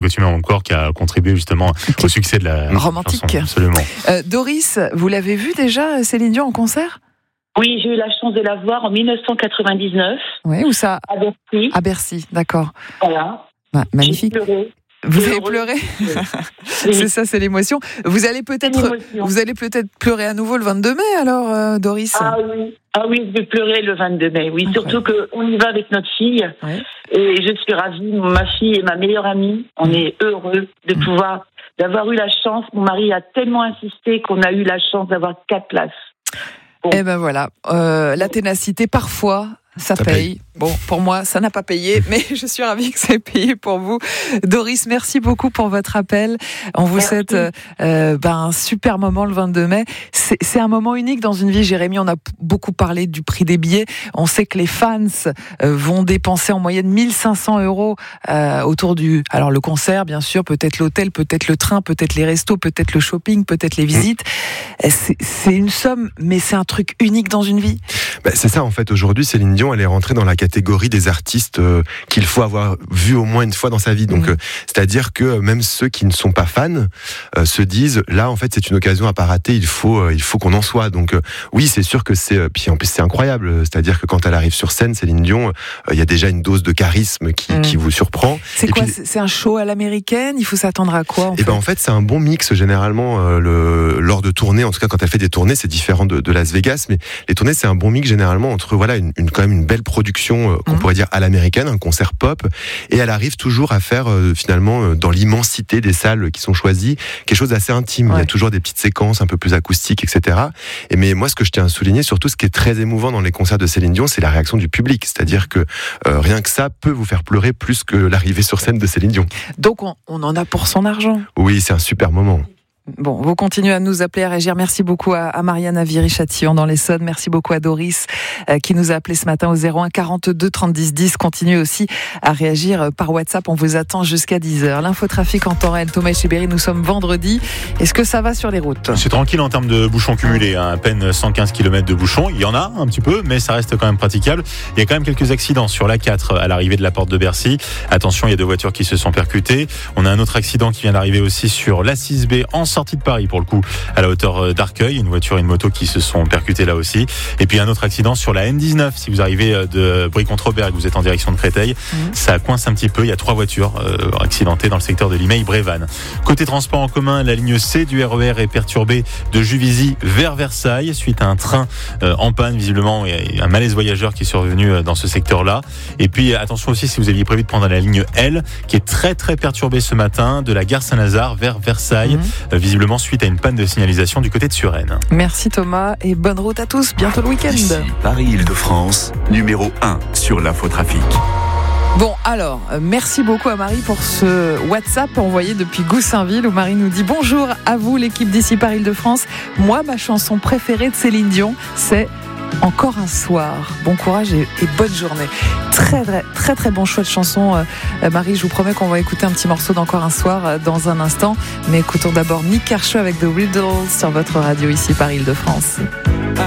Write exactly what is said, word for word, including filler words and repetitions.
tu m'aimes encore qui a contribué justement au succès de la romantique. chanson. Absolument. Euh, Doris, vous l'avez vue déjà, Céline Dion en concert ? Oui, j'ai eu la chance de la voir en dix-neuf cent quatre-vingt-dix-neuf. Oui, où ça ? À Bercy. À Bercy, d'accord. Voilà. Bah, magnifique. J'ai pleuré. Vous J'ai avez heureux. pleuré ? Oui. C'est ça, c'est l'émotion. Vous allez peut-être, l'émotion. vous allez peut-être pleurer à nouveau le vingt-deux mai, alors, euh, Doris ? Ah oui, ah oui, je vais pleurer le vingt-deux mai. Oui, surtout qu'on y va avec notre fille. Oui. Et je suis ravie. Ma fille est ma meilleure amie. On est heureux de Mm. pouvoir, d'avoir eu la chance. Mon mari a tellement insisté qu'on a eu la chance d'avoir quatre places. Bon. Eh ben voilà, euh, la ténacité, parfois, ça, Ça paye. paye. Bon, pour moi, ça n'a pas payé, mais je suis ravie que ça ait payé pour vous. Doris, merci beaucoup pour votre appel. On vous Merci. souhaite euh, euh, ben, un super moment le vingt-deux mai. C'est, c'est un moment unique dans une vie, Jérémy. On a p- beaucoup parlé du prix des billets. On sait que les fans euh, vont dépenser en moyenne mille cinq cents euros euh, autour du... Alors le concert, bien sûr, peut-être l'hôtel, peut-être le train, peut-être les restos, peut-être le shopping, peut-être les visites. C'est, c'est une somme, mais c'est un truc unique dans une vie. Bah, c'est ça en fait, aujourd'hui Céline Dion elle est rentrée dans la catégorie des artistes euh, qu'il faut avoir vu au moins une fois dans sa vie. Donc Mmh. euh, c'est-à-dire que euh, même ceux qui ne sont pas fans euh, se disent là en fait c'est une occasion à pas rater, il faut euh, il faut qu'on en soit. Donc euh, oui, c'est sûr que c'est euh, puis en plus c'est incroyable, c'est-à-dire que quand elle arrive sur scène Céline Dion, il euh, y a déjà une dose de charisme qui Mmh. qui vous surprend. C'est Et quoi puis, c'est, c'est un show à l'américaine ? Il faut s'attendre à quoi en Et fait ben en fait c'est un bon mix généralement euh, le, lors de tournées, en tout cas quand elle fait des tournées c'est différent de, de Las Vegas, mais les tournées c'est un bon mix généralement entre voilà une, une quand même une belle production euh, qu'on Mhm. pourrait dire à l'américaine, un concert pop, et elle arrive toujours à faire euh, finalement euh, dans l'immensité des salles qui sont choisies quelque chose d'assez intime. Ouais. Il y a toujours des petites séquences un peu plus acoustiques, et cetera. Et mais moi ce que je tiens à souligner surtout, ce qui est très émouvant dans les concerts de Céline Dion, c'est la réaction du public, c'est-à-dire que euh, rien que ça peut vous faire pleurer plus que l'arrivée sur scène de Céline Dion. Donc on, on en a pour son argent. Oui, c'est un super moment. Bon, vous continuez à nous appeler, à réagir. Merci beaucoup à, à Marianne à Viry-Châtillon dans l'Essonne. Merci beaucoup à Doris euh, qui nous a appelé ce matin au zéro un quarante-deux trente dix dix. Continuez aussi à réagir euh, par WhatsApp. On vous attend jusqu'à dix heures. L'infotrafic en temps réel. Thomas Chébéry, nous sommes vendredi. Est-ce que ça va sur les routes ? C'est tranquille en termes de bouchons cumulés, hein. À peine cent quinze kilomètres de bouchons. Il y en a un petit peu, mais ça reste quand même praticable. Il y a quand même quelques accidents sur l'A quatre à l'arrivée de la porte de Bercy. Attention, il y a deux voitures qui se sont percutées. On a un autre accident qui vient d'arriver aussi sur l'A six B en sortie de Paris pour le coup, à la hauteur d'Arcueil. Une voiture et une moto qui se sont percutées là aussi. Et puis un autre accident sur la N dix-neuf. Si vous arrivez de Brie-Contre-Berg, vous êtes en direction de Créteil, mmh. ça coince un petit peu. Il y a trois voitures euh, accidentées dans le secteur de Limeil-Brévannes. Côté transport en commun, la ligne C du R E R est perturbée de Juvisy vers Versailles suite à un train euh, en panne. Visiblement, il y a un malaise voyageur qui est survenu dans ce secteur-là. Et puis attention aussi si vous aviez prévu de prendre la ligne L, qui est très très perturbée ce matin de la gare Saint-Lazare vers Versailles, mmh. euh, visiblement suite à une panne de signalisation du côté de Suresnes. Merci Thomas et bonne route à tous. Bientôt le week-end. Ici, Paris-Île-de-France, numéro un sur l'infotrafic. Bon, alors, euh, merci beaucoup à Marie pour ce WhatsApp envoyé depuis Goussainville où Marie nous dit « Bonjour à vous l'équipe d'ici Paris-Île-de-France. Moi, ma chanson préférée de Céline Dion, c'est « Encore un soir ». Bon courage et, et bonne journée. Très, très, très, très bon choix de chanson. Euh, Marie, je vous promets qu'on va écouter un petit morceau d'Encore un soir euh, dans un instant. Mais écoutons d'abord Nick Kershaw avec The Riddle sur votre radio ici Paris-Île-de-France.